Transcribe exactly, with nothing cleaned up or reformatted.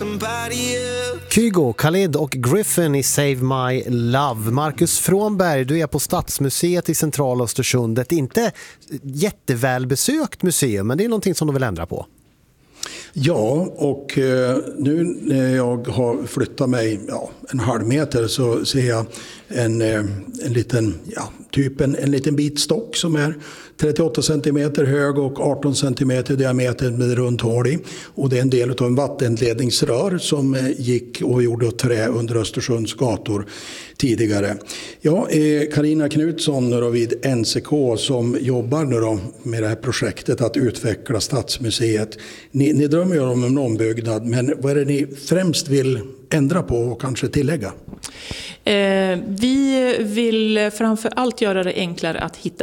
somebody else. Kygo, Khalid och Griffin i Save My Love. Marcus Frånberg, du är på Stadsmuseet i centrala Östersund. Ett inte jättevälbesökt museum, men det är någonting som de vill ändra på. Ja, och eh, nu när jag har flyttat mig ja, en halv meter så ser jag en, eh, en liten, ja, typ en, en liten bit stock som är trettioåtta centimeter hög och arton centimeter diameter med runt hål i. Och det är en del av en vattenledningsrör som eh, gick och gjorde av trä under Östersunds gator tidigare. Jag är Carina Knutsson nu då vid N C K som jobbar nu då med det här projektet att utveckla Stadsmuseet. Ni, ni drömmer ju om en ombyggnad, men vad är det ni främst vill ändra på och kanske tillägga? Eh, vi vill framför allt göra det enklare att hitta